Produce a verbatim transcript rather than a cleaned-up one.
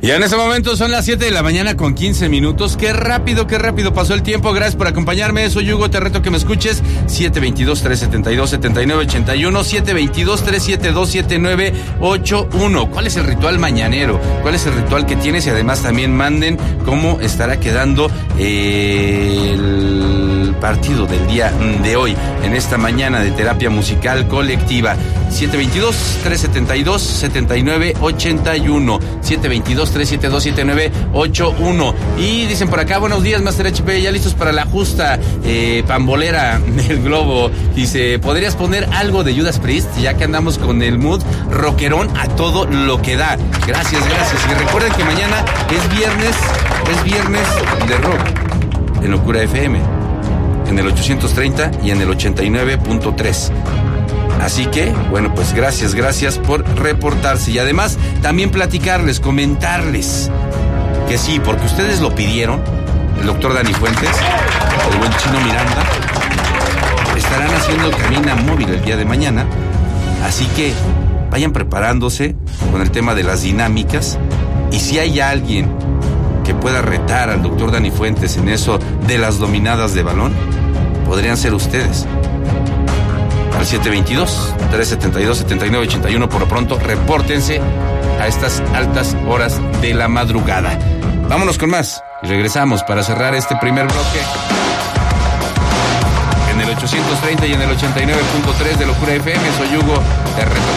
Y en este momento son las siete de la mañana con quince minutos. Qué rápido, qué rápido pasó el tiempo. Gracias por acompañarme. Soy Hugo, te reto que me escuches. siete veintidós, trescientos setenta y dos, setenta y nueve ochenta y uno, siete veintidós, trescientos setenta y dos, setenta y nueve ochenta y uno. ¿Cuál es el ritual mañanero? ¿Cuál es el ritual que tienes? Y además también manden cómo estará quedando eh, el partido del día de hoy en esta mañana de terapia musical colectiva. siete veintidós, trescientos setenta y dos, setenta y nueve ochenta y uno, siete veintidós, trescientos setenta y dos, setenta y nueve ochenta y uno. Y dicen por acá, buenos días, Master H P, ya listos para la justa eh, pambolera del globo. Dice, ¿podrías poner algo de Judas Priest? Ya que andamos con el mood rockerón a todo lo que da. Gracias, gracias. Y recuerden que mañana es viernes, es viernes de rock en Locura F M, en el ochocientos treinta y en el ochenta y nueve punto tres. Así que, bueno, pues gracias, gracias por reportarse. Y además, también platicarles, comentarles que sí, porque ustedes lo pidieron, el doctor Dani Fuentes, el buen Chino Miranda, estarán haciendo cabina móvil el día de mañana. Así que vayan preparándose con el tema de las dinámicas. Y si hay alguien que pueda retar al doctor Dani Fuentes en eso de las dominadas de balón, podrían ser ustedes. Al siete veintidós, trescientos setenta y dos, setenta y nueve ochenta y uno, por lo pronto, repórtense a estas altas horas de la madrugada. Vámonos con más y regresamos para cerrar este primer bloque en el ochocientos treinta y en el ochenta y nueve punto tres de Locura F M. Soy Hugo, te reto